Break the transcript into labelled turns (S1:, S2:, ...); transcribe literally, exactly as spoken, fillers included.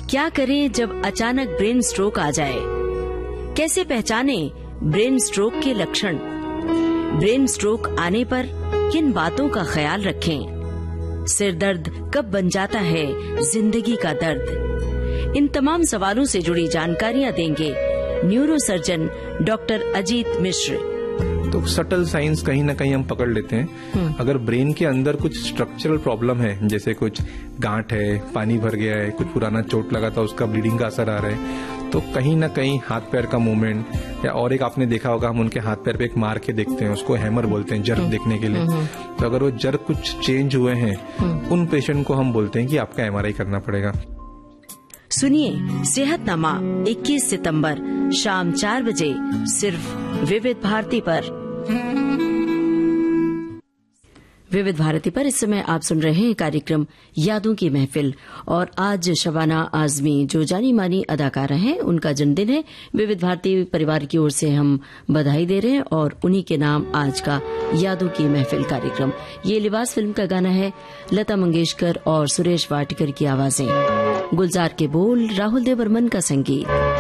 S1: क्या करें जब अचानक ब्रेन स्ट्रोक आ जाए? कैसे पहचाने ब्रेन स्ट्रोक के लक्षण? ब्रेन स्ट्रोक आने पर किन बातों का ख्याल रखें? सिर दर्द कब बन जाता है जिंदगी का दर्द? इन तमाम सवालों से जुड़ी जानकारियां देंगे न्यूरोसर्जन डॉक्टर अजीत मिश्र।
S2: तो सटल साइंस कहीं ना कहीं हम पकड़ लेते हैं। अगर ब्रेन के अंदर कुछ स्ट्रक्चरल प्रॉब्लम है, जैसे कुछ गांठ है, पानी भर गया है, कुछ पुराना चोट लगा था उसका ब्लीडिंग का असर आ रहा है, तो कहीं ना कहीं हाथ पैर का मूवमेंट, या और एक आपने देखा होगा हम उनके हाथ पैर पे एक मार के देखते हैं, उसको हैमर बोलते हैं, जर्क देखने के लिए। तो अगर वो जर्क कुछ चेंज हुए हैं, उन पेशेंट को हम बोलते हैं कि आपका एमआरआई करना पड़ेगा।
S1: सुनिए सेहतनामा इक्कीस सितंबर शाम चार बजे सिर्फ विविध भारती पर। विविध भारती पर इस समय आप सुन रहे हैं कार्यक्रम यादों की महफिल, और आज शबाना आजमी जो जानी मानी अदाकारा हैं, उनका जन्मदिन है। विविध भारती परिवार की ओर से हम बधाई दे रहे हैं और उन्हीं के नाम आज का यादों की महफिल कार्यक्रम। ये लिबास फिल्म का गाना है, लता मंगेशकर और सुरेश वाटिकर की आवाजें, गुलजार के बोल, राहुल देव बर्मन का संगीत।